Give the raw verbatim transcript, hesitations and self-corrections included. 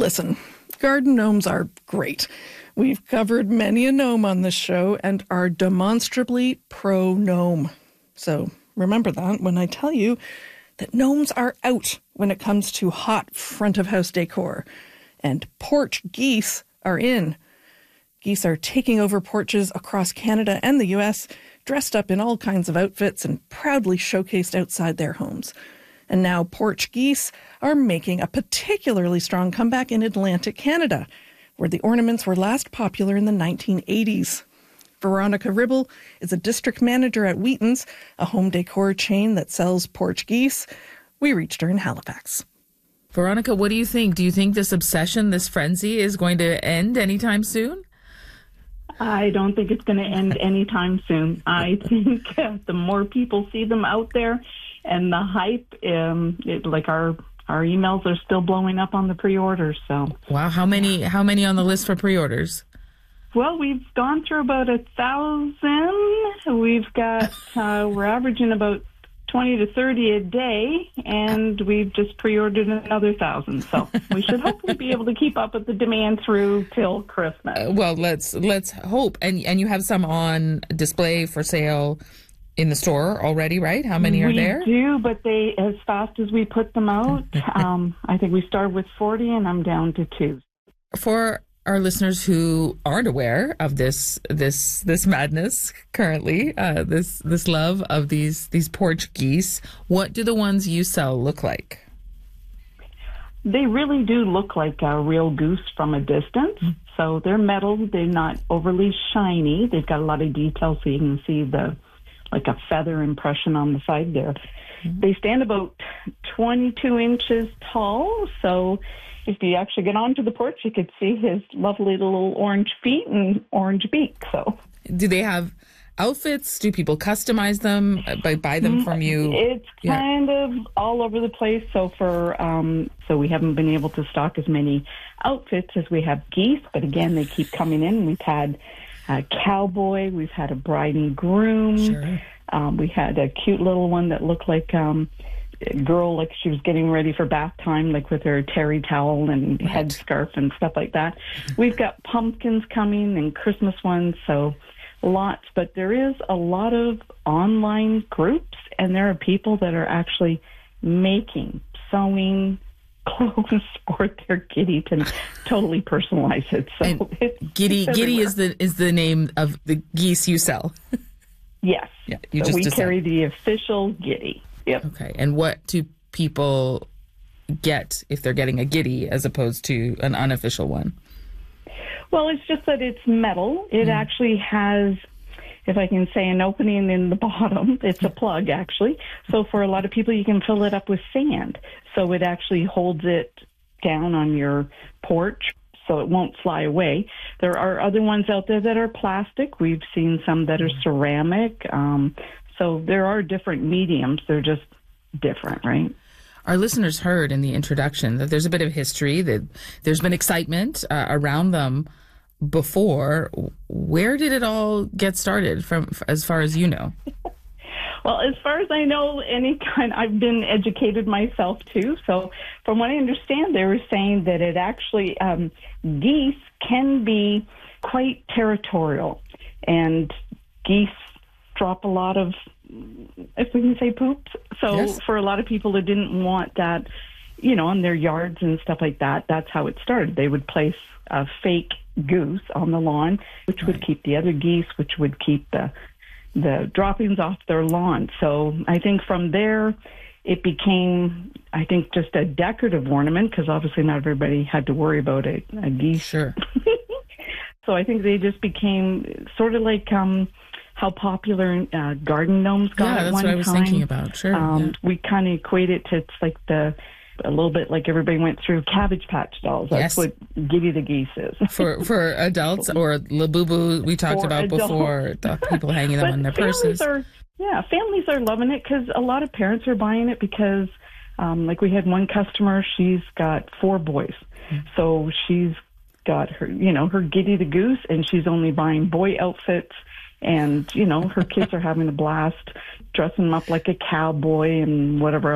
Listen, garden gnomes are great. We've covered many a gnome on this show and are demonstrably pro-gnome. So remember that when I tell you that gnomes are out when it comes to hot front-of-house decor. And porch geese are in. Geese are taking over porches across Canada and the U S, dressed up in all kinds of outfits and proudly showcased outside their homes. And now porch geese are making a particularly strong comeback in Atlantic Canada, where the ornaments were last popular in the nineteen eighties. Veronica Ribble is a district manager at Wheaton's, a home decor chain that sells porch geese. We reached her in Halifax. Veronica, what do you think? Do you think this obsession, this frenzy is going to end anytime soon? I don't think it's going to end anytime soon. I think uh, the more people see them out there and the hype, um, it, like our our emails are still blowing up on the pre-orders. So wow, how many how many on the list for pre-orders? Well, we've gone through about a thousand. We've got uh, we're averaging about twenty to thirty a day, and we've just pre-ordered another thousand. So we should hopefully be able to keep up with the demand through till Christmas. Uh, well, let's let's hope. And and you have some on display for sale in the store already, right? How many are we there? We do, but they as fast as we put them out. um, I think we started with forty, and I'm down to two. For our listeners who aren't aware of this this this madness currently, uh, this this love of these these porch geese, what do the ones you sell look like? They really do look like a real goose from a distance. Mm-hmm. So they're metal. They're not overly shiny. They've got a lot of detail, so you can see the like a feather impression on the side there. Mm-hmm. They stand about twenty-two inches tall, so if you actually get onto the porch, you could see his lovely little orange feet and orange beak. So, do they have outfits? Do people customize them by buy them from you? It's yeah. kind of all over the place. So for um, so we haven't been able to stock as many outfits as we have geese, but again, they keep coming in. We've had a cowboy, we've had a bride and groom. Sure. Um, we had a cute little one that looked like um. girl, like she was getting ready for bath time, like with her terry towel and right. headscarf and stuff like that. We've got pumpkins coming and Christmas ones, so lots. But there is a lot of online groups, and there are people that are actually making, sewing clothes for their kitty to totally personalize it. So and it's, Giddy, it's Giddy is the is the name of the geese you sell. Yes. Yeah, you so just we decide. carry the official Giddy. Yep. Okay. And what do people get if they're getting a Giddy as opposed to an unofficial one? Well, it's just that it's metal. It mm. actually has, if I can say, an opening in the bottom. It's a plug, actually. So for a lot of people, you can fill it up with sand. So it actually holds it down on your porch so it won't fly away. There are other ones out there that are plastic. We've seen some that are ceramic. Um, so there are different mediums. They're just different, right? Our listeners heard in the introduction that there's a bit of history, that there's been excitement uh, around them before. Where did it all get started, from as far as you know? Well, as far as I know, any kind, I've been educated myself too. So from what I understand, they were saying that it actually, um, geese can be quite territorial, and geese drop a lot of, if we can say, poops. So yes. For a lot of people who didn't want that, you know, on their yards and stuff like that, that's how it started. They would place a fake goose on the lawn, which right. would keep the other geese, which would keep the the droppings off their lawn. So I think from there, it became, I think, just a decorative ornament, because obviously not everybody had to worry about a, a geese. Sure. So I think they just became sort of like um, how popular uh, garden gnomes got yeah, at that's one what I was time. thinking about. Sure. Um, yeah. We kind of equate it to, it's like the, a little bit like everybody went through Cabbage Patch Dolls. That's yes. what Giddy the Geese is. For for adults, or Labubu, we talked for about adults. Before, the people hanging them on their purses. Are, yeah, families are loving it, because a lot of parents are buying it because, um, like we had one customer, she's got four boys. Mm-hmm. So she's got her, you know, her Giddy the Goose, and she's only buying boy outfits. And, you know, her kids are having a blast dressing them up like a cowboy and whatever